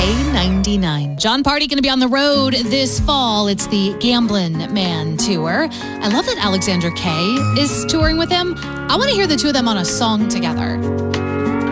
K99. Jon Pardi going to be on the road this fall. It's the Gamblin' Man Tour. I love that Alexandra Kay is touring with him. I want to hear the two of them on a song together.